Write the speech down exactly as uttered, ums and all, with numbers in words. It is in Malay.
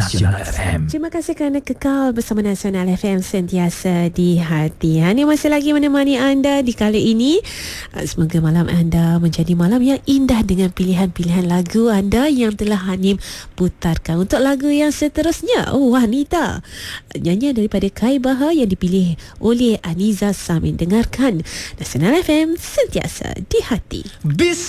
Nasional F M. Terima kasih kerana kekal bersama Nasional F M, sentiasa di hati. Hani masih lagi menemani anda di kali ini. Semoga malam anda menjadi malam yang indah dengan pilihan-pilihan lagu anda yang telah Hanim putarkan. Untuk lagu yang seterusnya, oh wanita, nyanyian daripada Kai Bahar yang dipilih oleh Aniza Samin. Dengarkan Nasional F M, sentiasa di hati. Bis